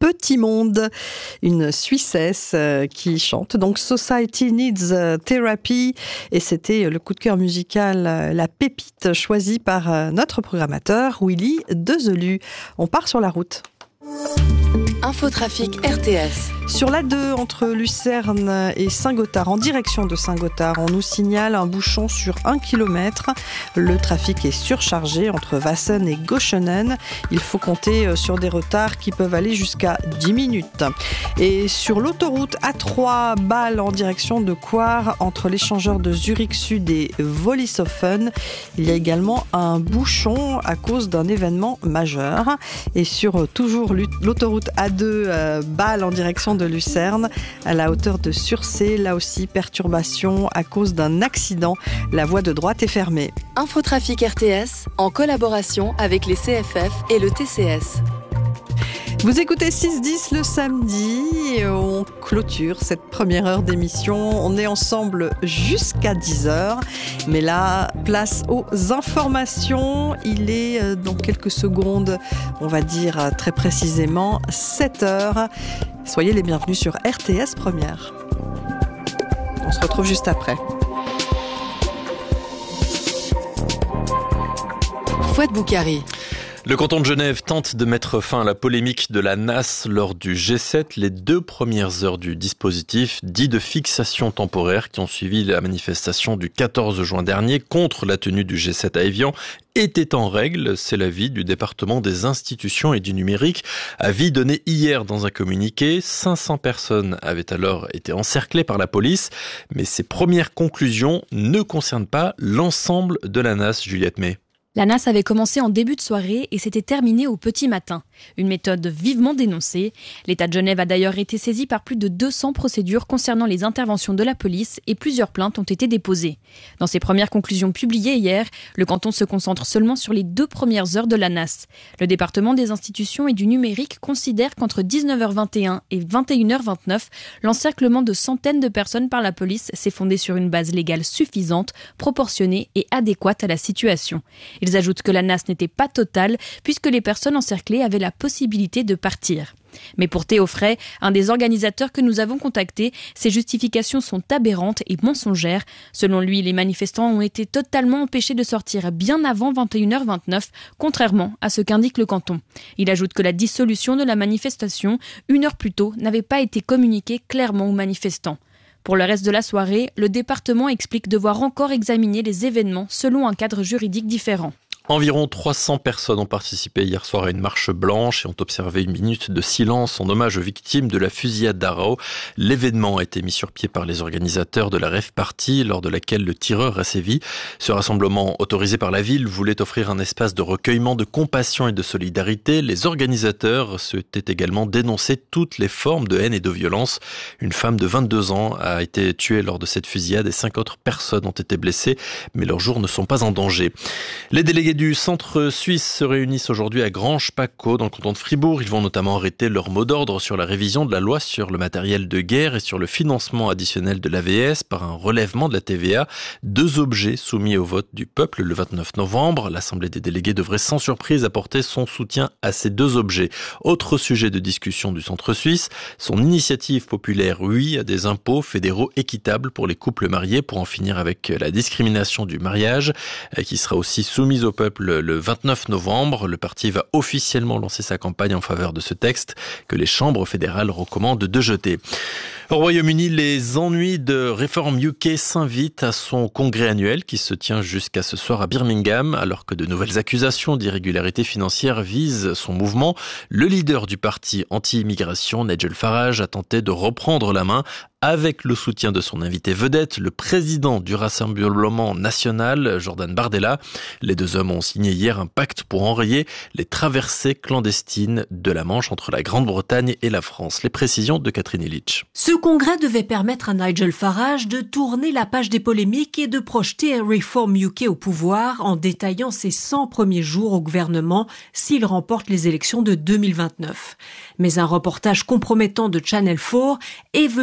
Petit Monde, une Suissesse qui chante donc Society Needs Therapy, et c'était le coup de cœur musical, la pépite choisie par notre programmateur Willy Dezelu. On part sur la route. Infotrafic RTS. Sur l'A2 entre Lucerne et Saint-Gothard, en direction de Saint-Gothard, on nous signale un bouchon sur 1 km. Le trafic est surchargé entre Vassen et Goschenen. Il faut compter sur des retards qui peuvent aller jusqu'à 10 minutes. Et sur l'autoroute A3 Bâle en direction de Coire, entre l'échangeur de Zurich Sud et Wollishofen, il y a également un bouchon à cause d'un événement majeur. Et sur toujours l'autoroute A2 Bâle en direction de Lucerne, à la hauteur de Sursé, là aussi perturbation à cause d'un accident. La voie de droite est fermée. Infotrafic RTS en collaboration avec les CFF et le TCS. Vous écoutez 6-10 le samedi et on clôture cette première heure d'émission. On est ensemble jusqu'à 10h. Mais là, place aux informations. Il est dans quelques secondes, on va dire très précisément 7h. Soyez les bienvenus sur RTS Première. On se retrouve juste après. Fouad Boukari. Le canton de Genève tente de mettre fin à la polémique de la NAS lors du G7. Les 2 premières heures du dispositif dit de fixation temporaire qui ont suivi la manifestation du 14 juin dernier contre la tenue du G7 à Évian étaient en règle. C'est l'avis du département des institutions et du numérique. Avis donné hier dans un communiqué. 500 personnes avaient alors été encerclées par la police. Mais ces premières conclusions ne concernent pas l'ensemble de la NAS, Juliette May. La NAS avait commencé en début de soirée et s'était terminée au petit matin. Une méthode vivement dénoncée. L'État de Genève a d'ailleurs été saisi par plus de 200 procédures concernant les interventions de la police et plusieurs plaintes ont été déposées. Dans ses premières conclusions publiées hier, le canton se concentre seulement sur les 2 premières heures de la NAS. Le département des institutions et du numérique considère qu'entre 19h21 et 21h29, l'encerclement de centaines de personnes par la police s'est fondé sur une base légale suffisante, proportionnée et adéquate à la situation. Ils ajoutent que la NAS n'était pas totale puisque les personnes encerclées avaient la possibilité de partir. Mais pour Théo Frey, un des organisateurs que nous avons contacté, ces justifications sont aberrantes et mensongères. Selon lui, les manifestants ont été totalement empêchés de sortir bien avant 21h29, contrairement à ce qu'indique le canton. Il ajoute que la dissolution de la manifestation, 1 heure plus tôt, n'avait pas été communiquée clairement aux manifestants. Pour le reste de la soirée, le département explique devoir encore examiner les événements selon un cadre juridique différent. Environ 300 personnes ont participé hier soir à une marche blanche et ont observé une minute de silence en hommage aux victimes de la fusillade d'Arao. L'événement a été mis sur pied par les organisateurs de la Rave Party, lors de laquelle le tireur a sévi. Ce rassemblement, autorisé par la ville, voulait offrir un espace de recueillement, de compassion et de solidarité. Les organisateurs souhaitaient également dénoncer toutes les formes de haine et de violence. Une femme de 22 ans a été tuée lors de cette fusillade et 5 autres personnes ont été blessées, mais leurs jours ne sont pas en danger. Les délégués du centre suisse se réunissent aujourd'hui à Granges-Paccot dans le canton de Fribourg. Ils vont notamment arrêter leur mot d'ordre sur la révision de la loi sur le matériel de guerre et sur le financement additionnel de l'AVS par un relèvement de la TVA. 2 objets soumis au vote du peuple le 29 novembre. L'Assemblée des délégués devrait sans surprise apporter son soutien à ces 2 objets. Autre sujet de discussion du centre suisse, son initiative populaire Oui à des impôts fédéraux équitables pour les couples mariés pour en finir avec la discrimination du mariage qui sera aussi soumise au peuple le 29 novembre. Le parti va officiellement lancer sa campagne en faveur de ce texte que les chambres fédérales recommandent de jeter. Au Royaume-Uni, les ennuis de Reform UK s'invitent à son congrès annuel qui se tient jusqu'à ce soir à Birmingham. Alors que de nouvelles accusations d'irrégularité financière visent son mouvement, le leader du parti anti-immigration, Nigel Farage, a tenté de reprendre la main avec le soutien de son invité vedette, le président du Rassemblement national, Jordan Bardella. Les 2 hommes ont signé hier un pacte pour enrayer les traversées clandestines de la Manche entre la Grande-Bretagne et la France. Les précisions de Catherine Illich. Ce congrès devait permettre à Nigel Farage de tourner la page des polémiques et de projeter Reform UK au pouvoir en détaillant ses 100 premiers jours au gouvernement s'il remporte les élections de 2029. Mais un reportage compromettant de Channel 4 est venu perturber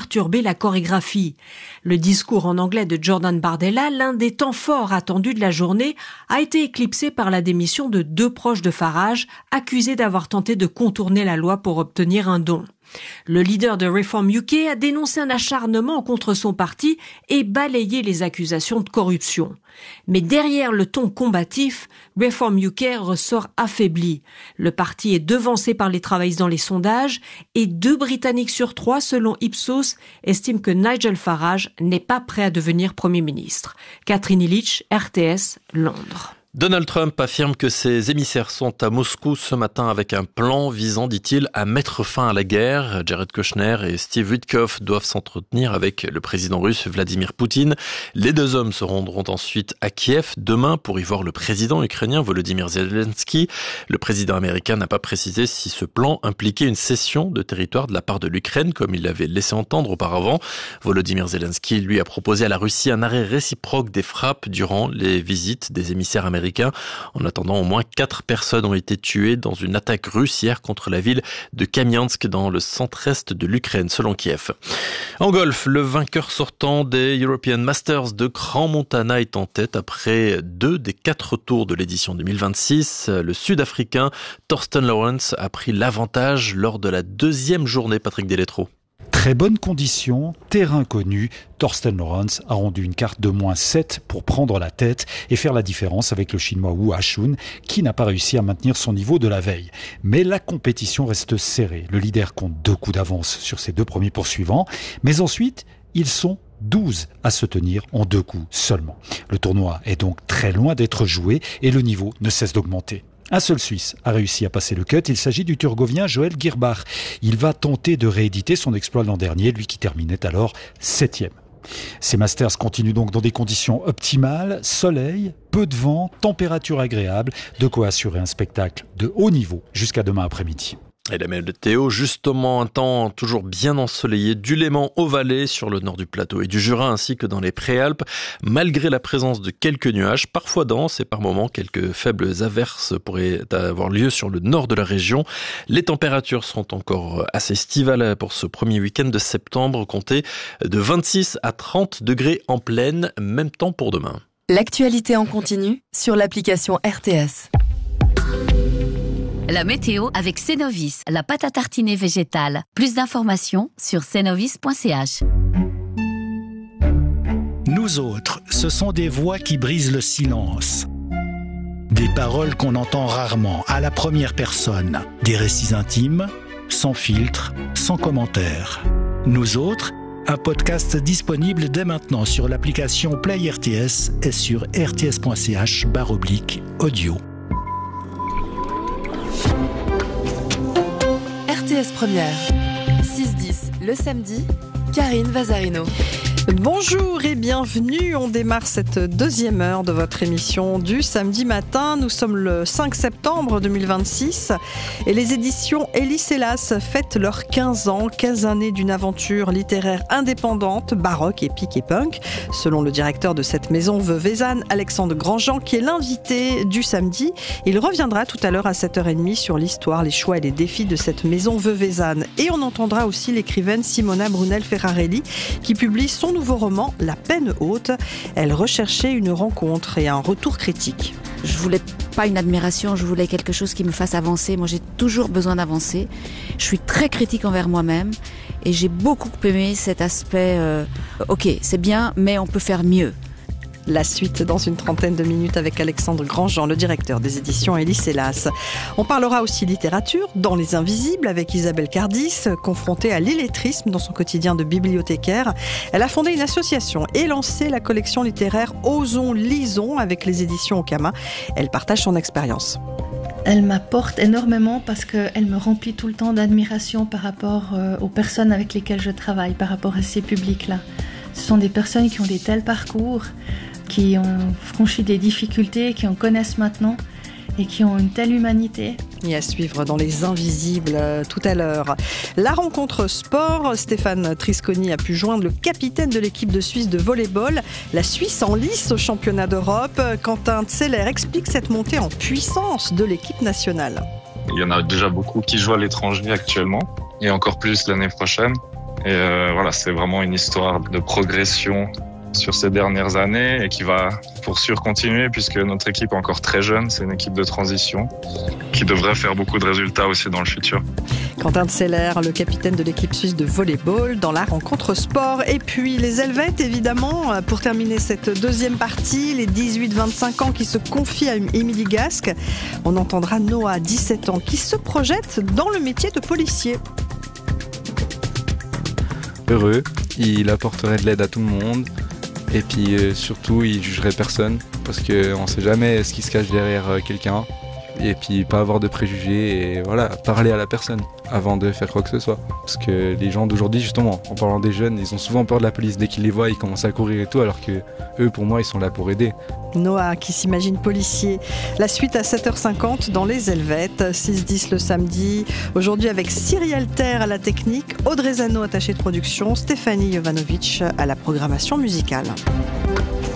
perturber la chorégraphie. Le discours en anglais de Jordan Bardella, l'un des temps forts attendus de la journée, a été éclipsé par la démission de 2 proches de Farage, accusés d'avoir tenté de contourner la loi pour obtenir un don. Le leader de Reform UK a dénoncé un acharnement contre son parti et balayé les accusations de corruption. Mais derrière le ton combatif, Reform UK ressort affaibli. Le parti est devancé par les travaillistes dans les sondages et 2 Britanniques sur 3, selon Ipsos, estiment que Nigel Farage n'est pas prêt à devenir Premier ministre. Catherine Illich, RTS, Londres. Donald Trump affirme que ses émissaires sont à Moscou ce matin avec un plan visant, dit-il, à mettre fin à la guerre. Jared Kushner et Steve Witkoff doivent s'entretenir avec le président russe Vladimir Poutine. Les 2 hommes se rendront ensuite à Kiev demain pour y voir le président ukrainien Volodymyr Zelensky. Le président américain n'a pas précisé si ce plan impliquait une cession de territoire de la part de l'Ukraine, comme il l'avait laissé entendre auparavant. Volodymyr Zelensky, lui, a proposé à la Russie un arrêt réciproque des frappes durant les visites des émissaires américains. En attendant, au moins 4 personnes ont été tuées dans une attaque russe hier contre la ville de Kamiansk dans le centre-est de l'Ukraine, selon Kiev. En golf, le vainqueur sortant des European Masters de Crans-Montana est en tête après 2 des 4 tours de l'édition 2026. Le Sud-Africain Thorsten Lawrence a pris l'avantage lors de la 2e journée, Patrick Deletreau. Très bonne condition, terrain connu, Thorsten Lawrence a rendu une carte de -7 pour prendre la tête et faire la différence avec le Chinois Wu Hashun qui n'a pas réussi à maintenir son niveau de la veille. Mais la compétition reste serrée. Le leader compte 2 coups d'avance sur ses 2 premiers poursuivants, mais ensuite ils sont 12 à se tenir en 2 coups seulement. Le tournoi est donc très loin d'être joué et le niveau ne cesse d'augmenter. Un seul Suisse a réussi à passer le cut, il s'agit du Turgovien Joel Girbach. Il va tenter de rééditer son exploit l'an dernier, lui qui terminait alors 7e. Ces Masters continuent donc dans des conditions optimales, soleil, peu de vent, température agréable, de quoi assurer un spectacle de haut niveau jusqu'à demain après-midi. Et la météo, justement, un temps toujours bien ensoleillé, du Léman au Valais, sur le nord du plateau et du Jura, ainsi que dans les Préalpes, malgré la présence de quelques nuages, parfois denses et par moments quelques faibles averses pourraient avoir lieu sur le nord de la région. Les températures sont encore assez estivales pour ce premier week-end de septembre, comptez de 26 à 30 degrés en pleine, même temps pour demain. L'actualité en continu sur l'application RTS. La météo avec Cenovis, la pâte à tartiner végétale. Plus d'informations sur cenovis.ch. Nous autres, ce sont des voix qui brisent le silence. Des paroles qu'on entend rarement, à la première personne. Des récits intimes, sans filtre, sans commentaire. Nous autres, un podcast disponible dès maintenant sur l'application Play RTS et sur rts.ch/audio. RTS Première, 6-10 le samedi, Karine Vazarino. Bonjour et bienvenue, on démarre cette 2e heure de votre émission du samedi matin. Nous sommes le 5 septembre 2026 et les éditions Elis Hélas fêtent leurs 15 ans, 15 années d'une aventure littéraire indépendante, baroque, épique et punk. Selon le directeur de cette maison veuvezane, Alexandre Grandjean, qui est l'invité du samedi, il reviendra tout à l'heure à 7h30 sur l'histoire, les choix et les défis de cette maison veuvezane. Et on entendra aussi l'écrivaine Simona Brunel-Ferrarelli qui publie son nouveau roman, La peine haute. Elle recherchait une rencontre et un retour critique. Je voulais pas une admiration, je voulais quelque chose qui me fasse avancer. Moi, j'ai toujours besoin d'avancer. Je suis très critique envers moi-même et j'ai beaucoup aimé cet aspect ok, c'est bien, mais on peut faire mieux. La suite dans une trentaine de minutes avec Alexandre Grandjean, le directeur des éditions Elis Hélas. On parlera aussi littérature dans Les Invisibles avec Isabelle Cardis, confrontée à l'illettrisme dans son quotidien de bibliothécaire. Elle a fondé une association et lancé la collection littéraire Osons, lisons avec les éditions Okama. Elle partage son expérience. Elle m'apporte énormément parce qu'elle me remplit tout le temps d'admiration par rapport aux personnes avec lesquelles je travaille, par rapport à ces publics-là. Ce sont des personnes qui ont des tels parcours, qui ont franchi des difficultés, qui en connaissent maintenant et qui ont une telle humanité. Et à suivre dans Les Invisibles tout à l'heure. La rencontre sport, Stéphane Trisconi a pu joindre le capitaine de l'équipe de Suisse de volley-ball. La Suisse en lice au championnat d'Europe. Quentin Tseller explique cette montée en puissance de l'équipe nationale. Il y en a déjà beaucoup qui jouent à l'étranger actuellement et encore plus l'année prochaine. Et voilà, c'est vraiment une histoire de progression sur ces dernières années et qui va pour sûr continuer puisque notre équipe est encore très jeune. C'est une équipe de transition qui devrait faire beaucoup de résultats aussi dans le futur. Quentin de Seller, le capitaine de l'équipe suisse de volleyball dans la rencontre sport. Et puis les Helvètes, évidemment, pour terminer cette deuxième partie, les 18-25 ans qui se confient à Émilie Gasque. On entendra Noah, 17 ans, qui se projette dans le métier de policier. Heureux, il apporterait de l'aide à tout le monde. Et puis surtout, il jugerait personne parce qu'on ne sait jamais ce qui se cache derrière quelqu'un. Et puis pas avoir de préjugés et voilà, parler à la personne avant de faire quoi que ce soit. Parce que les gens d'aujourd'hui, justement, en parlant des jeunes, ils ont souvent peur de la police. Dès qu'ils les voient, ils commencent à courir et tout, alors que eux, pour moi, ils sont là pour aider. Noah qui s'imagine policier. La suite à 7h50 dans les Helvètes, 6-10 le samedi. Aujourd'hui avec Cyrielle Terre à la technique, Audrey Zano attaché de production, Stéphanie Jovanovic à la programmation musicale.